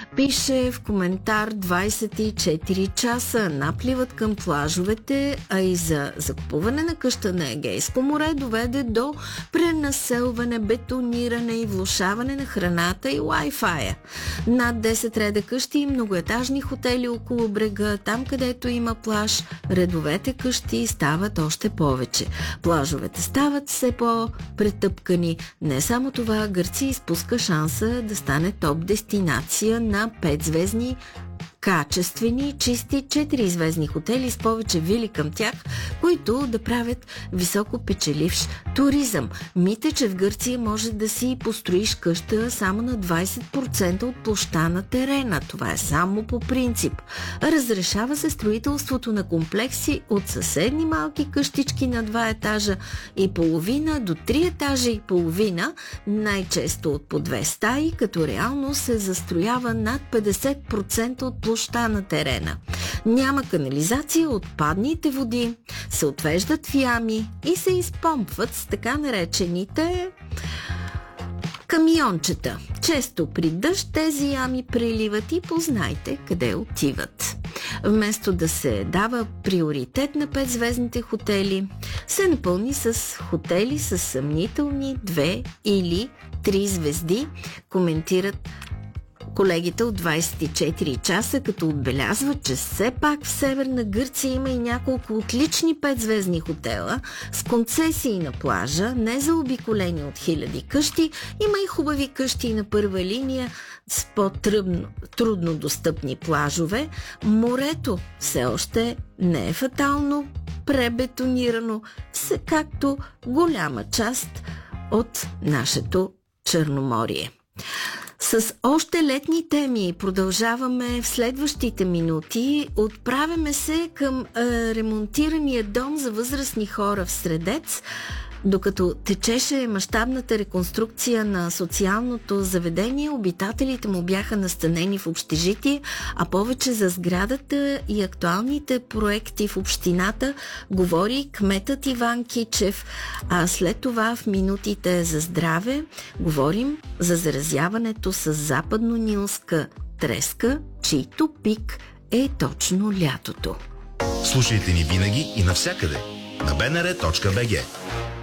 Пише в коментар: 24 часа напливат към плажовете, а и за закупуване на къща на Егейско море доведе до пренаселване, бетониране и влошаване на храната и Wi-Fi. Над 10 реда къщи и многоетажни хотели около брега, там където има плаж, редовете къщи стават още повече. Плажовете стават все по-претъпкани. Не само това, Гърция изпуска шанса да стане топ дестинация на 5-звездни качествени, чисти 4-звездни хотели с повече вили към тях, които да правят високо печеливш туризъм. Мите, че в Гърция може да си построиш къща само на 20% от площта на терена. Това е само по принцип. Разрешава се строителството на комплекси от съседни малки къщички на 2 етажа и половина до 3 етажа и половина, най-често от по 2 стаи, като реално се застроява над 50% от площта на терена. Няма канализация, отпадните води се отвеждат в ями и се изпомпват с така наречените камиончета. Често при дъжд тези ями преливат и познайте къде отиват. Вместо да се дава приоритет на 5-звездните хотели, се напълни с хотели с съмнителни 2 или 3 звезди, коментират колегите от 24 часа, като отбелязват, че все пак в Северна Гърция има и няколко отлични 5-звездни хотела с концесии на плажа, не заобиколени от хиляди къщи. Има и хубави къщи на първа линия с по-трудно достъпни плажове. Морето все още не е фатално пребетонирано, както голяма част от нашето Черноморие. С още летни теми продължаваме в следващите минути. Отправяме се към ремонтирания дом за възрастни хора в Средец. Докато течеше мащабната реконструкция на социалното заведение, обитателите му бяха настанени в общежитие, а повече за сградата и актуалните проекти в общината говори кметът Иван Кичев. А след това в минутите за здраве говорим за заразяването с западно-нилска треска, чийто пик е точно лятото. Слушайте ни винаги и навсякъде на bnr.bg.